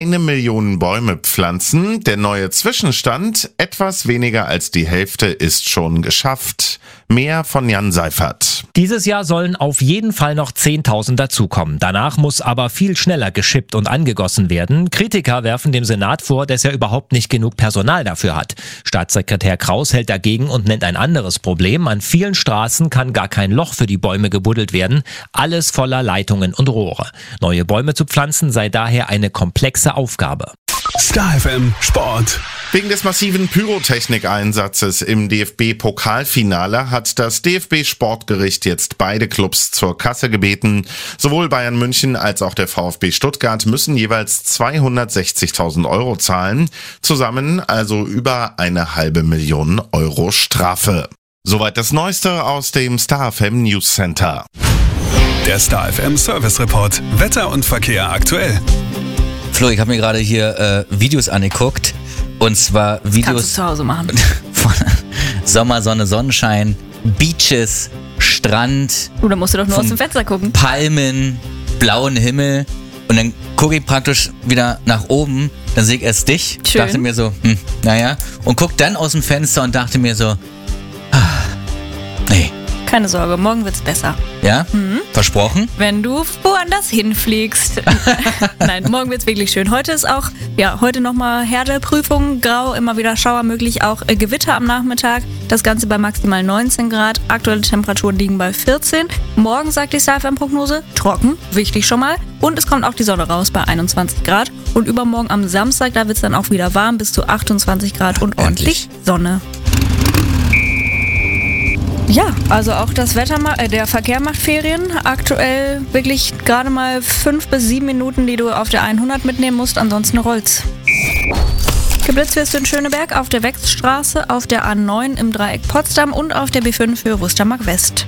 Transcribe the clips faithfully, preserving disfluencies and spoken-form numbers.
Eine Million Bäume pflanzen. Der neue Zwischenstand, etwas weniger als die Hälfte ist schon geschafft. Mehr von Jan Seifert. Dieses Jahr sollen auf jeden Fall noch zehntausend dazukommen. Danach muss aber viel schneller geschippt und angegossen werden. Kritiker werfen dem Senat vor, dass er überhaupt nicht genug Personal dafür hat. Staatssekretär Kraus hält dagegen und nennt ein anderes Problem. An vielen Straßen kann gar kein Loch für die Bäume gebuddelt werden. Alles voller Leitungen und Rohre. Neue Bäume zu pflanzen sei daher eine komplexe Aufgabe. Star F M Sport. Wegen des massiven Pyrotechnikeinsatzes im D F B-Pokalfinale hat das D F B-Sportgericht jetzt beide Clubs zur Kasse gebeten. Sowohl Bayern München als auch der VfB Stuttgart müssen jeweils zweihundertsechzigtausend Euro zahlen. Zusammen also über eine halbe Million Euro Strafe. Soweit das Neueste aus dem Star F M News Center. Der Star F M Service Report. Wetter und Verkehr aktuell. Flo, ich habe mir gerade hier äh, Videos angeguckt. Und zwar Videos Kannst du zu Hause machen. von Sommer, Sonne, Sonnenschein, Beaches, Strand. Du, da musst du doch nur aus dem Fenster gucken. Palmen, blauen Himmel. Und dann gucke ich praktisch wieder nach oben. Dann sehe ich erst dich. Schön. Dachte mir so, hm, naja. Und guck dann aus dem Fenster und dachte mir so, ah, nee. Keine Sorge, morgen wird's besser. Ja? Mhm. Versprochen? Wenn du woanders hinfliegst. Nein, morgen wird's wirklich schön. Heute ist auch, ja, heute nochmal Härteprüfung, grau, immer wieder Schauer möglich, auch äh, Gewitter am Nachmittag. Das Ganze bei maximal neunzehn Grad. Aktuelle Temperaturen liegen bei vierzehn. Morgen sagt die Star F M-Prognose, trocken, wichtig schon mal. Und es kommt auch die Sonne raus bei einundzwanzig Grad. Und übermorgen am Samstag, da wird's dann auch wieder warm, bis zu achtundzwanzig Grad und ordentlich Sonne. Ja, also auch das Wetter, äh, der Verkehr macht Ferien. Aktuell wirklich gerade mal fünf bis sieben Minuten, die du auf der hundert mitnehmen musst, ansonsten rollt's. Geblitzt wirst du in Schöneberg auf der Wechsstraße, auf der A neun im Dreieck Potsdam und auf der B fünf für Wustermark West.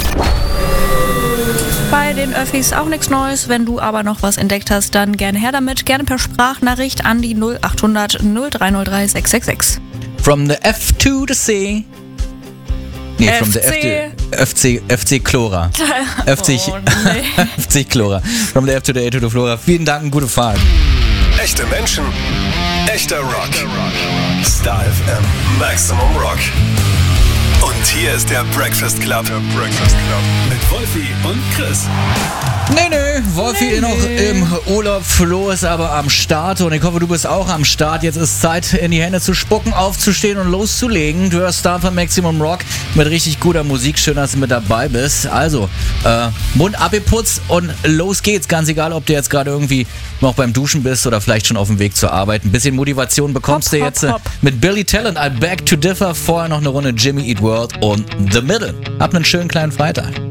Bei den Öffis auch nichts Neues. Wenn du aber noch was entdeckt hast, dann gerne her damit. Gerne per Sprachnachricht an die null achthundert null drei null drei sechs sechs sechs. From the F to the C. Nee, F C. from the F C, F C Chlora. F C, Oh, nee. F C Chlora. From the F to the A to the Flora. Vielen Dank, gute Fahrt. Echte Menschen, echter Rock. Star F M Maximum Rock. Und hier ist der Breakfast Club. Der Breakfast Club. Mit Wolfi und Chris. Nee, nee, Wolfi Nee, noch nee. im Urlaub, Flo ist aber am Start und ich hoffe, du bist auch am Start. Jetzt ist Zeit, in die Hände zu spucken, aufzustehen und loszulegen. Du hörst Star von Maximum Rock mit richtig guter Musik. Schön, dass du mit dabei bist. Also, äh, Mund abgeputzt und los geht's. Ganz egal, ob du jetzt gerade irgendwie noch beim Duschen bist oder vielleicht schon auf dem Weg zur Arbeit. Ein bisschen Motivation bekommst Hopp, du hopp, jetzt äh, hopp. mit Billy Talent, I Beg to Differ. Vorher noch eine Runde Jimmy Eat World und The Middle. Hab einen schönen kleinen Freitag.